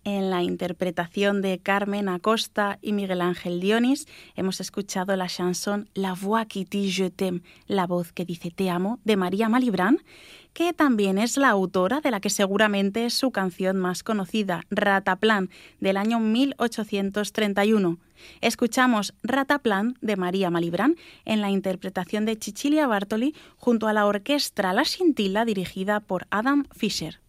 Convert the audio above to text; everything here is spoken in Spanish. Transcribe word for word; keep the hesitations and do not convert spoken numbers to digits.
En la interpretación de Carmen Acosta y Miguel Ángel Dionis hemos escuchado la chanson La voix qui dit je t'aime, la voz que dice te amo, de María Malibran, que también es la autora de la que seguramente es su canción más conocida, Rataplan, del año mil ochocientos treinta y uno. Escuchamos Rataplan de María Malibran en la interpretación de Cecilia Bartoli junto a la orquesta La Scintilla dirigida por Adam Fischer.